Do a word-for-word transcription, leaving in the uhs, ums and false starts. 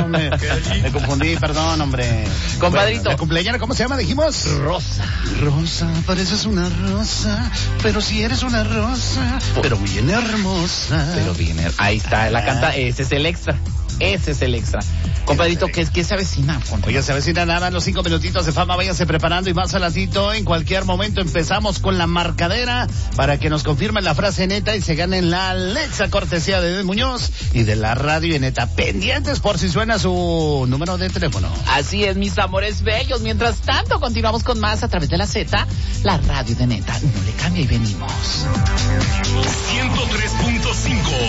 me, me confundí, perdón, hombre. Compadrito. Bueno, ¿la cumpleañera cómo se llama, dijimos? Rosa. Rosa, pareces una rosa, pero si eres una rosa, pero bien hermosa. Pero bien, her- ahí está, la canta, ese es el extra. Ese es el extra. Compadrito, ¿qué, qué se avecina? Oye, se avecina nada, los cinco minutitos de fama, váyanse preparando y más al ratito, en cualquier momento empezamos con la marcadera para que nos confirmen la frase neta y se ganen la Alexa cortesía de Edwin Muñoz y de la radio y neta. Pendientes por si suena su número de teléfono. Así es, mis amores bellos. Mientras tanto, continuamos con más a través de la Z, la radio de neta. No le cambia y venimos. ciento tres punto cinco